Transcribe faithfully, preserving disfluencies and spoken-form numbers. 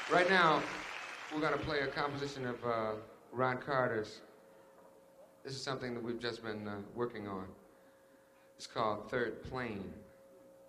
Right now, we're going to play a composition of uh, Ron Carter's. This is something that we've just been uh, working on. It's called Third Plane.